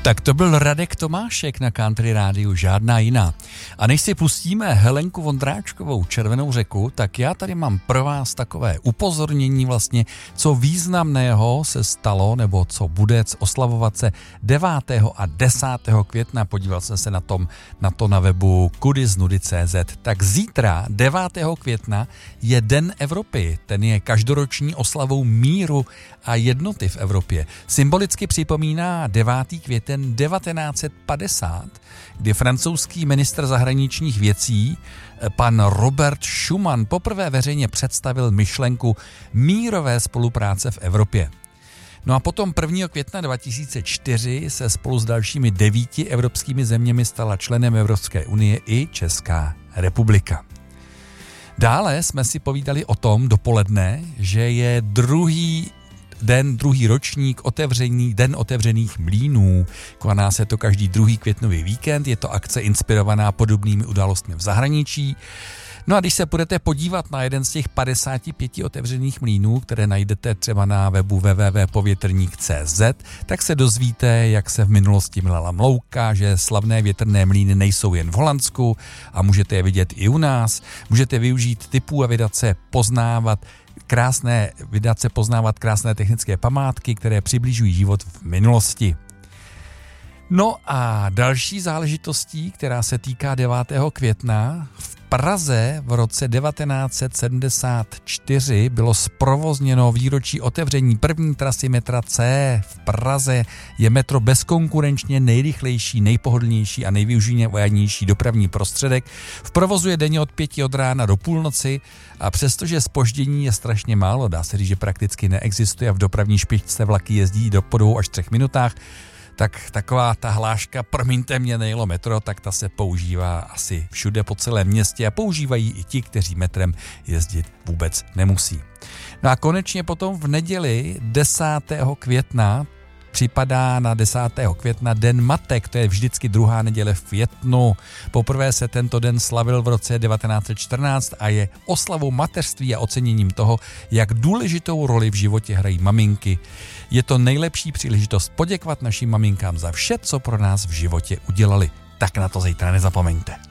Tak to byl Radek Tomášek na Country Rádiu, žádná jiná. A než si pustíme Helenku Vondráčkovou Červenou řeku, tak já tady mám pro vás takové upozornění vlastně, co významného se stalo, nebo co bude oslavovat se 9. a 10. května. Podíval jsem se na to na webu kudiznudy.cz. Tak zítra, 9. května, je Den Evropy. Ten je každoroční oslavou míru a jednoty v Evropě. Symbolicky připomíná 9. květen 1950, kdy francouzský ministr zahraničních věcí pan Robert Schuman poprvé veřejně představil myšlenku mírové spolupráce v Evropě. No a potom 1. května 2004 se spolu s dalšími 9 evropskými zeměmi stala členem Evropské unie i Česká republika. Dále jsme si povídali o tom dopoledne, že je druhý ročník Den otevřených mlýnů. Koná se to každý druhý květnový víkend, je to akce inspirovaná podobnými událostmi v zahraničí. No a když se budete podívat na jeden z těch 55 otevřených mlýnů, které najdete třeba na webu www.povětrník.cz, tak se dozvíte, jak se v minulosti mlala mlouka, že slavné větrné mlýny nejsou jen v Holandsku a můžete je vidět i u nás. Můžete využít tipů a vydat se poznávat krásné technické památky, které přibližují život v minulosti. No a další záležitostí, která se týká 9. května, v Praze v roce 1974 bylo zprovozněno výročí otevření první trasy metra C. V Praze je metro bezkonkurenčně nejrychlejší, nejpohodlnější a nejvyužívanější dopravní prostředek. V provozu je denně od 5 od rána do půlnoci a přestože zpoždění je strašně málo, dá se říct, že prakticky neexistuje a v dopravní špičce vlaky jezdí po 2 až 3 minutách, tak taková ta hláška promiňte mě, nejelo metro, tak ta se používá asi všude po celém městě a používají i ti, kteří metrem jezdit vůbec nemusí. No a konečně potom v neděli 10. května připadá na 10. května Den matek, to je vždycky druhá neděle v květnu. Poprvé se tento den slavil v roce 1914 a je oslavou mateřství a oceněním toho, jak důležitou roli v životě hrají maminky. Je to nejlepší příležitost poděkovat našim maminkám za vše, co pro nás v životě udělali. Tak na to zítra nezapomeňte.